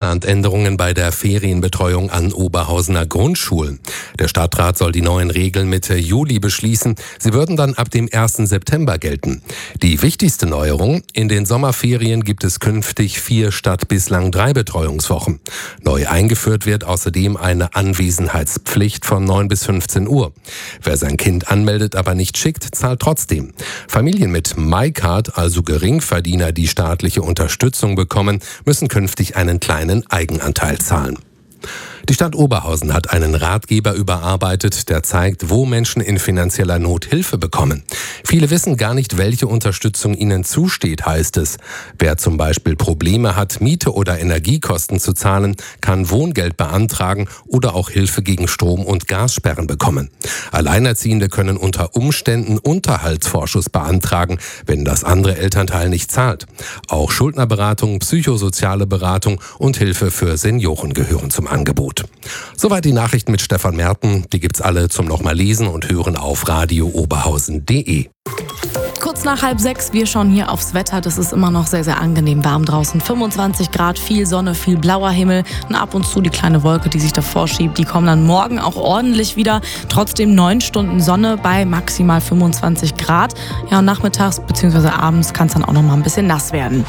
plant Änderungen bei der Ferienbetreuung an Oberhausener Grundschulen. Der Stadtrat soll die neuen Regeln Mitte Juli beschließen. Sie würden dann ab dem 1. September gelten. Die wichtigste Neuerung: in den Sommerferien gibt es künftig 4 statt bislang 3 Betreuungswochen. Neu eingeführt wird außerdem eine Anwesenheitspflicht von 9 bis 15 Uhr. Wer sein Kind anmeldet, aber nicht schickt, zahlt trotzdem. Familien mit MyCard, also Geringverdiener, die staatliche Unterstützung bekommen, müssen künftig einen kleinen Eigenanteil zahlen. Die Stadt Oberhausen hat einen Ratgeber überarbeitet, der zeigt, wo Menschen in finanzieller Not Hilfe bekommen. Viele wissen gar nicht, welche Unterstützung ihnen zusteht, heißt es. Wer zum Beispiel Probleme hat, Miete oder Energiekosten zu zahlen, kann Wohngeld beantragen oder auch Hilfe gegen Strom- und Gassperren bekommen. Alleinerziehende können unter Umständen Unterhaltsvorschuss beantragen, wenn das andere Elternteil nicht zahlt. Auch Schuldnerberatung, psychosoziale Beratung und Hilfe für Senioren gehören zum Angebot. Soweit die Nachrichten mit Stefan Merten. Die gibt's alle zum nochmal lesen und hören auf radiooberhausen.de. Kurz nach 5:30, wir schauen hier aufs Wetter. Das ist immer noch sehr, sehr angenehm warm draußen. 25 Grad, viel Sonne, viel blauer Himmel und ab und zu die kleine Wolke, die sich davor schiebt. Die kommen dann morgen auch ordentlich wieder. Trotzdem 9 Stunden Sonne bei maximal 25 Grad. Ja, und nachmittags bzw. abends kann es dann auch noch mal ein bisschen nass werden.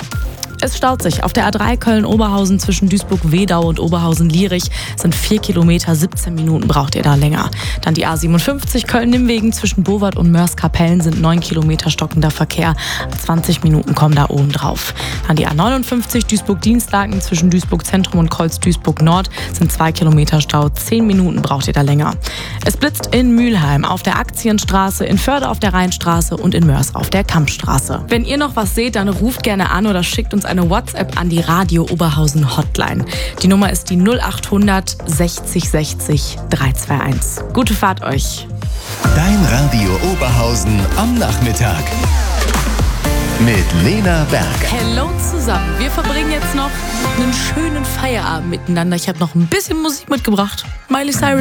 Es staut sich. Auf der A3 Köln-Oberhausen zwischen Duisburg-Wedau und Oberhausen-Lierich sind 4 Kilometer, 17 Minuten braucht ihr da länger. Dann die A57 Köln-Nimmwegen zwischen Bowart und Mörs-Kapellen sind 9 Kilometer stockender Verkehr. 20 Minuten kommen da oben drauf. Dann die A59 Duisburg-Dienstlaken zwischen Duisburg-Zentrum und Kreuz-Duisburg-Nord sind 2 Kilometer Stau. 10 Minuten braucht ihr da länger. Es blitzt in Mülheim auf der Aktienstraße, in Förde auf der Rheinstraße und in Mörs auf der Kampfstraße. Wenn ihr noch was seht, dann ruft gerne an oder schickt uns eine WhatsApp an die Radio Oberhausen Hotline. Die Nummer ist die 0800 60 60 321. Gute Fahrt euch. Dein Radio Oberhausen am Nachmittag. Mit Lena Berg. Hello zusammen. Wir verbringen jetzt noch einen schönen Feierabend miteinander. Ich habe noch ein bisschen Musik mitgebracht. Miley Cyrus.